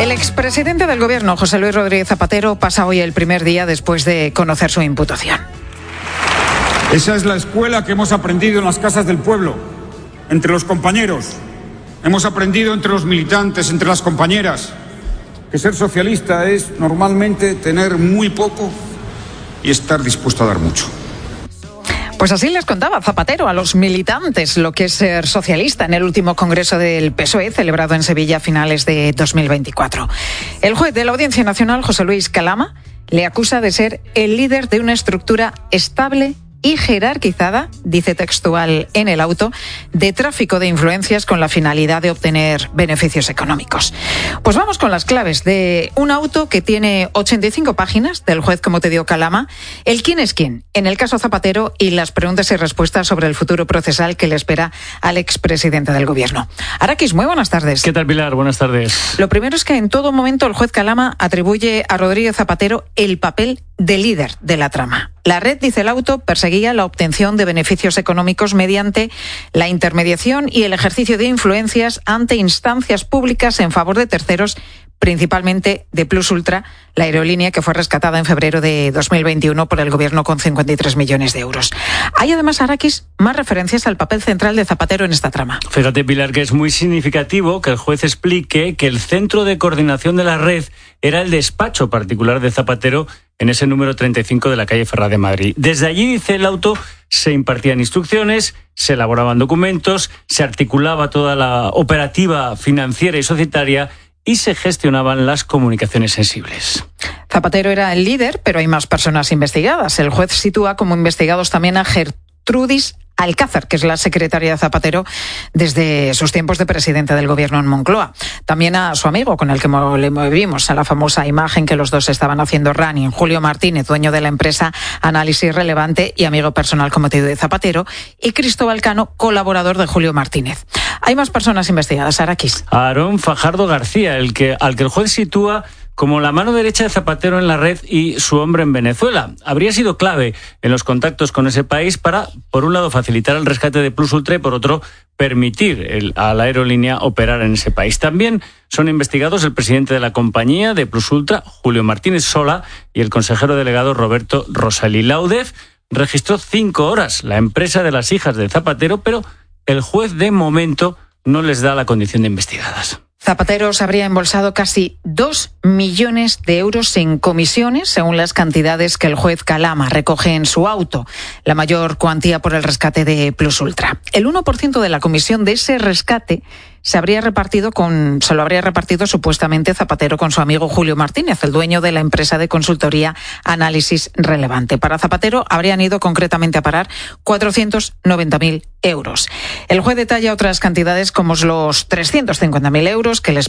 El expresidente del Gobierno, José Luis Rodríguez Zapatero, pasa hoy el primer día después de conocer su imputación. Esa es la escuela que hemos aprendido en las casas del pueblo, entre los compañeros. Hemos aprendido entre los militantes, entre las compañeras, que ser socialista es normalmente tener muy poco y estar dispuesto a dar mucho. Pues así les contaba Zapatero a los militantes lo que es ser socialista en el último congreso del PSOE celebrado en Sevilla a finales de 2024. El juez de la Audiencia Nacional, José Luis Calama, le acusa de ser el líder de una estructura estable y jerarquizada, dice textual en el auto, de tráfico de influencias con la finalidad de obtener beneficios económicos. Pues vamos con las claves de un auto que tiene 85 páginas, del juez, como te dio Calama, el quién es quién en el caso Zapatero y las preguntas y respuestas sobre el futuro procesal que le espera al expresidente del Gobierno. Araquis, muy buenas tardes. ¿Qué tal, Pilar? Buenas tardes. Lo primero es que en todo momento el juez Calama atribuye a Rodríguez Zapatero el papel de líder de la trama. La red, dice el auto, perseguía la obtención de beneficios económicos mediante la intermediación y el ejercicio de influencias ante instancias públicas en favor de terceros, principalmente de Plus Ultra, la aerolínea que fue rescatada en febrero de 2021 por el Gobierno con 53 millones de euros. Hay además, Araquis, más referencias al papel central de Zapatero en esta trama. Fíjate, Pilar, que es muy significativo que el juez explique que el centro de coordinación de la red era el despacho particular de Zapatero en ese número 35 de la calle Ferraz de Madrid. Desde allí, dice el auto, se impartían instrucciones, se elaboraban documentos, se articulaba toda la operativa financiera y societaria y se gestionaban las comunicaciones sensibles. Zapatero era el líder, pero hay más personas investigadas. El juez sitúa como investigados también a Gertrudis Alcázar, que es la secretaria de Zapatero desde sus tiempos de presidente del Gobierno en Moncloa. También a su amigo, con el que le movimos a la famosa imagen que los dos estaban haciendo running, Julio Martínez, dueño de la empresa Análisis Relevante y amigo personal, como te digo, de Zapatero, y Cristóbal Cano, colaborador de Julio Martínez. Hay más personas investigadas, Araquis. Aarón Fajardo García, al que el juez sitúa como la mano derecha de Zapatero en la red y su hombre en Venezuela. Habría sido clave en los contactos con ese país para, por un lado, facilitar el rescate de Plus Ultra y, por otro, permitir a la aerolínea operar en ese país. También son investigados el presidente de la compañía de Plus Ultra, Julio Martínez Sola, y el consejero delegado Roberto Rosalí. La UDEF registró 5 horas la empresa de las hijas de Zapatero, pero el juez de momento no les da la condición de investigadas. Zapatero se habría embolsado casi 2 millones de euros en comisiones, según las cantidades que el juez Calama recoge en su auto, la mayor cuantía por el rescate de Plus Ultra. El 1% de la comisión de ese rescate se lo habría repartido supuestamente Zapatero con su amigo Julio Martínez, el dueño de la empresa de consultoría Análisis Relevante. Para Zapatero habrían ido concretamente a parar 490.000 euros. El juez detalla otras cantidades como los 350.000 euros que les